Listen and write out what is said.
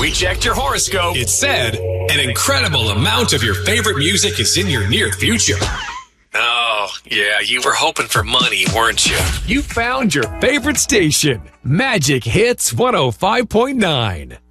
We checked your horoscope. It said an incredible amount of your favorite music is in your near future. Oh, yeah, you were hoping for money, weren't you? You found your favorite station, Magic Hits 105.9.